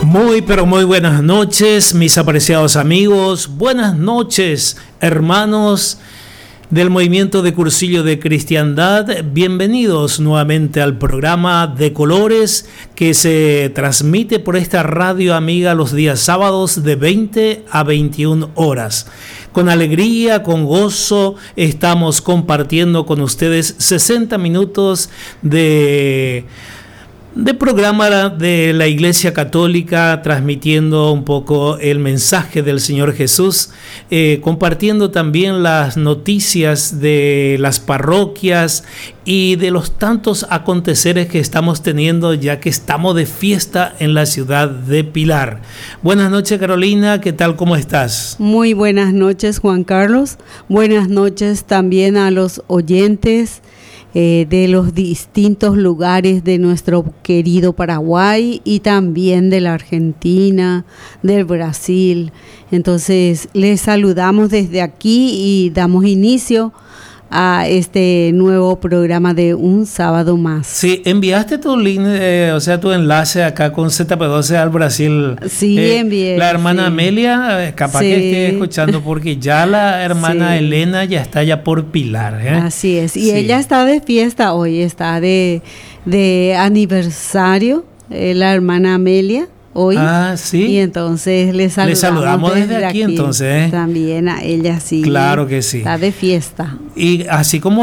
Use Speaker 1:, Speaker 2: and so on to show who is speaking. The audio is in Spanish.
Speaker 1: Muy, pero muy buenas noches, mis apreciados amigos. Buenas noches, hermanos del Movimiento de Cursillo de Cristiandad. Bienvenidos nuevamente al programa de Colores que se transmite por esta radio amiga los días sábados de 20 a 21 horas. Con alegría, con gozo, estamos compartiendo con ustedes 60 minutos de programa de la Iglesia Católica, transmitiendo un poco el mensaje del Señor Jesús, compartiendo también las noticias de las parroquias y de los tantos aconteceres que estamos teniendo, ya que estamos de fiesta en la ciudad de Pilar. Buenas noches, Carolina, ¿qué tal? ¿Cómo estás?
Speaker 2: Muy buenas noches, Juan Carlos. Buenas noches también a los oyentes de los distintos lugares de nuestro querido Paraguay y también de la Argentina, del Brasil. Entonces les saludamos desde aquí y damos inicio a este nuevo programa de Un Sábado Más.
Speaker 1: Sí, enviaste tu link, tu enlace acá con ZP12 al Brasil.
Speaker 2: Sí, envié.
Speaker 1: La hermana
Speaker 2: sí.
Speaker 1: Amelia, capaz que esté escuchando, porque ya la hermana Elena ya está ya por Pilar.
Speaker 2: Así es, y ella está de fiesta hoy, está de aniversario, la hermana Amelia. Hoy.
Speaker 1: Sí.
Speaker 2: Y entonces le saludamos
Speaker 1: desde aquí entonces.
Speaker 2: También a ella, sí.
Speaker 1: Claro que sí.
Speaker 2: Está de fiesta.
Speaker 1: Y así como